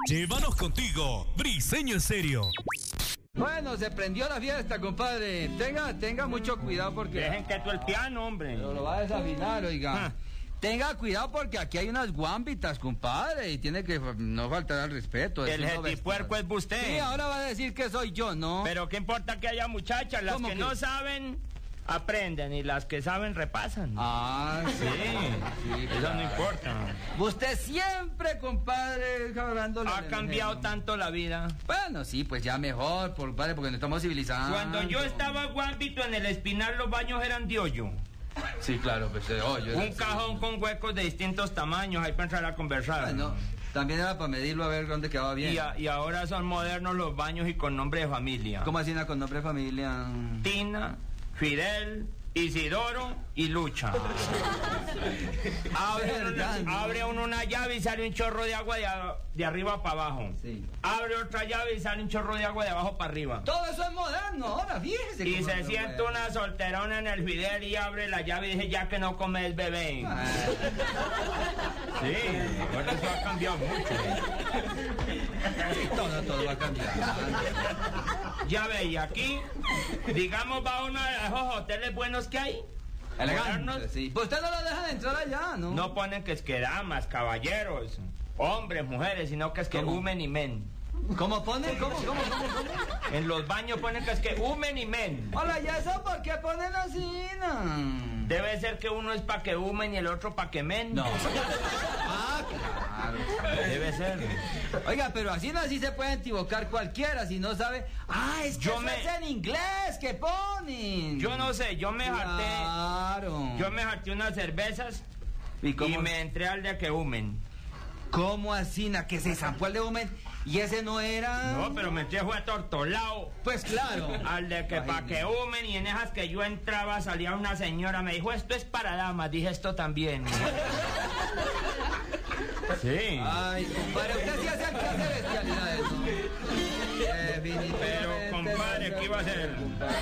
Llévanos contigo, Briseño en serio. Bueno, se prendió la fiesta, compadre. Tenga mucho cuidado porque... Dejen que tú el piano, hombre. Pero lo va a desafinar, oiga. Tenga cuidado porque aquí hay unas guambitas, compadre, y tiene que no faltar al respeto. El jetipuerco es usted. Sí, ahora va a decir que soy yo, ¿no? Pero qué importa que haya muchachas, las que no saben aprenden y las que saben repasan. Ah, sí, eso claro. no importa. Usted siempre, compadre, hablándole. Ha cambiado tanto la vida. Bueno, sí, pues ya mejor, compadre, porque nos estamos civilizando. Cuando yo estaba guambito en el Espinar, los baños eran de hoyo. Sí, claro, pues hoyo. Un cajón con huecos de distintos tamaños, ahí para entrar a conversar. Bueno, también era para medirlo a ver dónde quedaba bien. Y ahora son modernos los baños y con nombre de familia. ¿Cómo así con nombre de familia? Tina, Fidel, Isidoro y Lucha. Abre uno una llave y sale un chorro de agua de arriba para abajo. Sí. Abre otra llave y sale un chorro de agua de abajo para arriba. Todo eso es moderno, ahora fíjese. Y se siente una solterona en el Fidel y abre la llave y dice, ya que no come el bebé. Sí, por eso ha cambiado mucho. Todo va a cambiar. Ya ve, y aquí, digamos, va uno de esos hoteles buenos que hay. Elegantes, sí. Pues usted no lo deja de entrar allá, ¿no? No ponen que es que damas, caballeros, hombres, mujeres, sino que es que women y men. ¿Cómo ponen? ¿Cómo? En los baños ponen que es que women y men. Hola, ¿y eso por qué ponen así? No. Debe ser que uno es pa' que women y el otro pa' que men. No. Ah, claro. Debe ser. Oiga, pero así no, así se puede equivocar cualquiera si no sabe. Ah, es que es en inglés que ponen. Yo no sé, yo me harté unas cervezas y me entré al de que women. ¿Cómo así? ¿Que se zampó el de women? ¿Y ese no era? No, pero me entré fue tortolao. Pues claro. Al de que pa' que humen, y en esas que yo entraba salía una señora, me dijo, esto es para damas, dije esto también. Sí. Ay, compadre, usted sí hace clase de bestialidades, ¿no? Pero, compadre, ¿qué iba a hacer?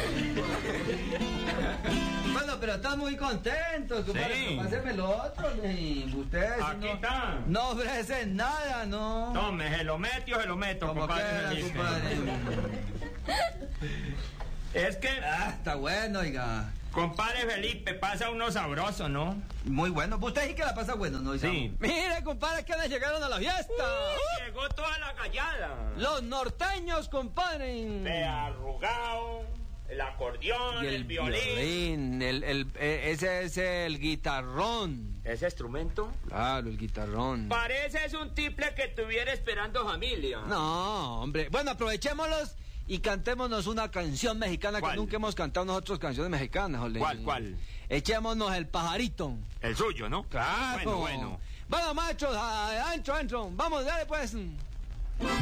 Bueno, pero está muy contento, compadre. Sí. Páseme el otro, ustedes Aquí está. No ofrecen nada, ¿no? Tome, se lo meto, como compadre. Quiera, compadre. Es que... está bueno, oiga. Compadre Felipe, pasa uno sabroso, ¿no? Muy bueno. Usted sí que la pasa bueno, ¿no? Sí. Mire, compadre, que le llegaron a la fiesta. Llegó toda la gallada. Los norteños, compadre. De arrugado, el acordeón, Y el violín. Ese es el guitarrón. ¿Ese instrumento? Claro, el guitarrón. Parece es un tiple que estuviera esperando familia. No, hombre. Bueno, aprovechémoslos y cantémonos una canción mexicana. ¿Cuál? Que nunca hemos cantado nosotros canciones mexicanas, ole. ¿Cuál? Echémonos el pajarito. El suyo, ¿no? Claro. Bueno. Bueno, machos, ancho. Vamos, dale pues.